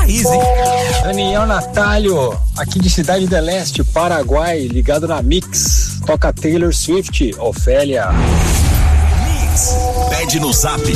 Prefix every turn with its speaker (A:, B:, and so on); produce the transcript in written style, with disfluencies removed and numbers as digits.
A: Easy.
B: Daniel Natalio, aqui de Cidade do Leste, Paraguai, ligado na Mix. Toca Taylor Swift, Ofélia.
A: Mix. Pede no Zap